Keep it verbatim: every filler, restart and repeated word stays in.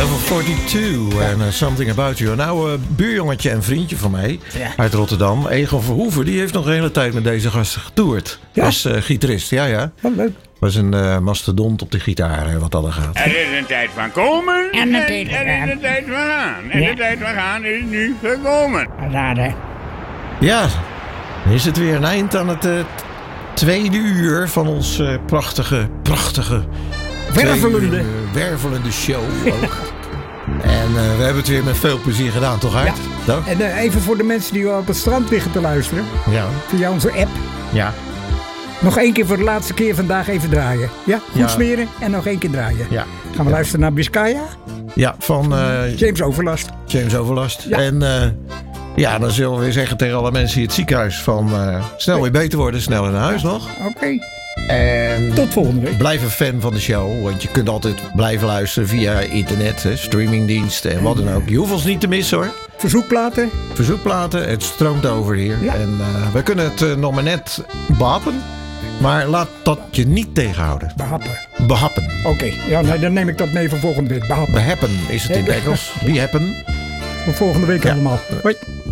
Level tweeënveertig en uh, Something About You. Nou, uh, buurjongetje en vriendje van mij Ja. uit Rotterdam, Egon Verhoeven, die heeft nog een hele tijd met deze gasten getoerd. Ja? Als uh, gitarist, ja ja. Oh, leuk. Was een uh, mastodont op de gitaar, uh, wat dat er gaat. Er is een tijd van komen En een tijd van er is gaan. een tijd van gaan. En Ja. de tijd van gaan is nu gekomen. Raar, hè? Ja, dan is het weer een eind aan het uh, tweede uur van ons uh, prachtige, prachtige... Wervelende. tweede uur, uh, wervelende show ook. En uh, we hebben het weer met veel plezier gedaan, toch Art? Ja. Toch? En uh, even voor de mensen die op het strand liggen te luisteren. Ja. Via onze app. Ja. Nog één keer voor de laatste keer vandaag even draaien. Ja, goed Ja. smeren en nog één keer draaien. Ja. Gaan we luisteren naar Biscaya. Ja, van uh, James Overlast. James Overlast. Ja. En uh, ja, dan zullen we weer zeggen tegen alle mensen in het ziekenhuis van uh, snel weer beter worden, snel naar huis nog. Oké. En Tot volgende week. blijf een fan van de show, want je kunt altijd blijven luisteren via internet, hè, streamingdiensten en wat dan ook. Je hoeft ons niet te missen hoor. Verzoekplaten. Verzoekplaten, het stroomt over hier. Ja. En uh, we kunnen het uh, nog maar net behappen, maar laat dat je niet tegenhouden. Behappen. Behappen. Oké. Ja, nee, dan neem ik dat mee voor volgende week. Behappen. Behappen is het in het Engels. Behappen. Voor volgende week Ja. allemaal. Hoi.